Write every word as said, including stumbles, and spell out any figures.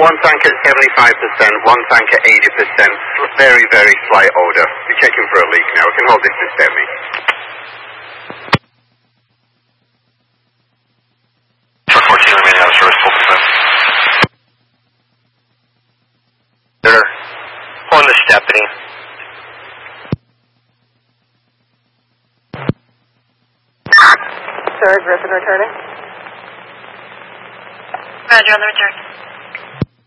one tank at seventy-five percent, one tank at eighty percent. Very, very slight odor. We're checking for a leak now. We can hold this to semi. For fourteen remaining out of service, full percent. They're pulling the Stephanie. Sir, Griffin returning. Roger, on the return.